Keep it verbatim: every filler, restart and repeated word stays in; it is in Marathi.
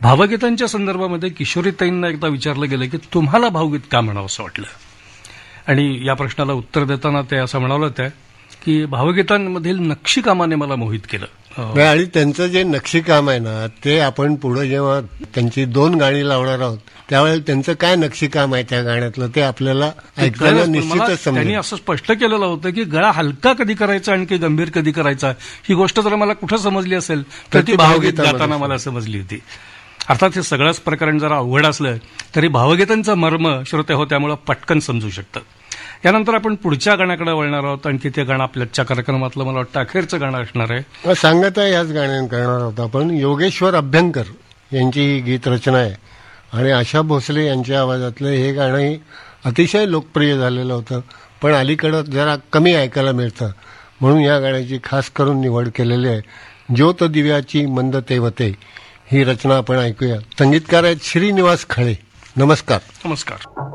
भावगीतांच्या संदर्भामध्ये किशोरीताईंना एकदा विचारलं गेलं की तुम्हाला भावगीत का म्हणावं असं वाटलं, आणि या प्रश्नाला उत्तर देताना ते असं म्हणावलं होत्या की भावगीतांमधील नक्षीकामाने मला मोहित केलं. आणि त्यांचं जे नक्षीकाम आहे ना, ते आपण पुढे जेव्हा त्यांची दोन गाणी लावणार आहोत त्यावेळेला त्यांचं काय नक्षीकाम आहे त्या गाण्यातलं ते आपल्याला ऐकताना निश्चितच समजेल. त्यांनी असं स्पष्ट केलेलं होतं की गळा हलका कधी करायचा आणखी गंभीर कधी करायचा, ही गोष्ट जर मला कुठं समजली असेल तर ती भावगीत गाताना मला समजली होती. अर्थात हे सगळंच प्रकरण जरा अवघड असलं तरी भावगीतांचं मर्म श्रोते हो त्यामुळे पटकन समजू शकतं. यानंतर आपण पुढच्या गाण्याकडे वळणार आहोत, आणखी ते गाणं आपल्याच्या कार्यक्रमातलं मला वाटतं अखेरचं गाणं असणार आहे. सांगत आहे याच गाण्यानं करणार आहोत आपण. योगेश्वर अभ्यंकर यांची ही गीत रचना आहे आणि आशा भोसले यांच्या आवाजातलं हे गाणंही अतिशय लोकप्रिय झालेलं होतं, पण अलीकडं जरा कमी ऐकायला मिळतं, म्हणून या गाण्याची खास करून निवड केलेली आहे. ज्योत दिव्याची मंद तेवते ही रचना आपण ऐकूया. संगीतकार आहेत श्रीनिवास खळे. नमस्कार. नमस्कार.